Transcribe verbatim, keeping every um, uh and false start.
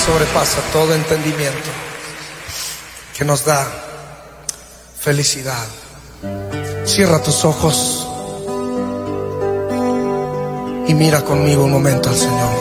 sobrepasa todo entendimiento, que nos da felicidad. Cierra tus ojos y mira conmigo un momento al Señor.